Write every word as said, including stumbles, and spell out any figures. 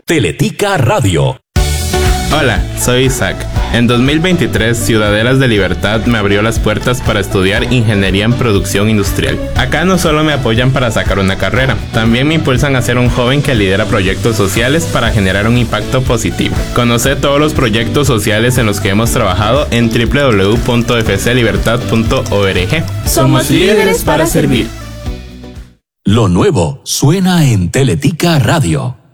Teletica Radio. Hola, soy Isaac. En dos mil veintitrés, Ciudadelas de Libertad me abrió las puertas para estudiar Ingeniería en Producción Industrial. Acá no solo me apoyan para sacar una carrera, también me impulsan a ser un joven que lidera proyectos sociales para generar un impacto positivo. Conoce todos los proyectos sociales en los que hemos trabajado en doble u doble u doble u punto f c libertad punto org. Somos líderes para servir. Lo nuevo suena en Teletica Radio.